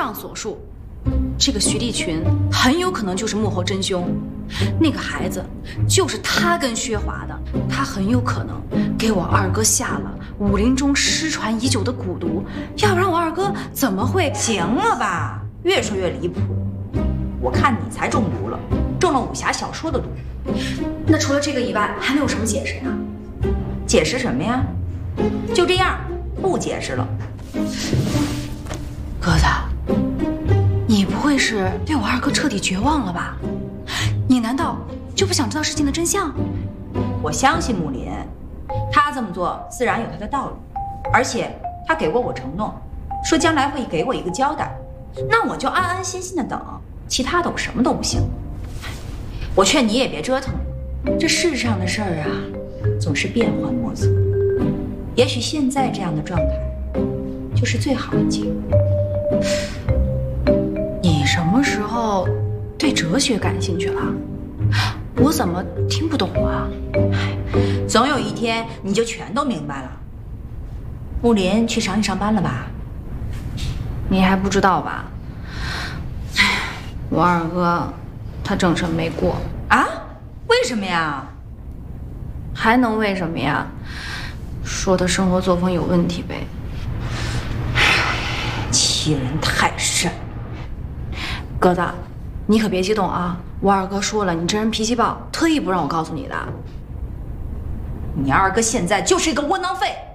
上所述，这个徐立群很有可能就是幕后真凶。那个孩子就是他跟薛华的，他很有可能给我二哥下了武林中失传已久的蛊毒，要不然我二哥怎么会…… 行了吧，越说越离谱。我看你才中毒了，中了武侠小说的毒。 那除了这个以外，还能有什么解释呀？ 解释什么呀？就这样，不解释了。 鸽子，你不会是对我二哥彻底绝望了吧？你难道就不想知道事情的真相？ 我相信木林，他这么做自然有他的道理，而且他给过我承诺，说将来会给我一个交代，那我就安安心心的等，其他的我什么都不想。我劝你也别折腾，这世上的事儿啊，总是变幻莫测，也许现在这样的状态就是最好的结果。 你什么时候对哲学感兴趣了？我怎么听不懂啊？ 总有一天你就全都明白了。木林去厂里上班了吧？ 你还不知道吧？我二哥他政审没过啊？为什么呀？ 还能为什么呀？说他生活作风有问题呗。 欺人太甚。 鸽子，你可别激动啊！我二哥说了，你这人脾气暴，特意不让我告诉你的。 你二哥现在就是一个窝囊废。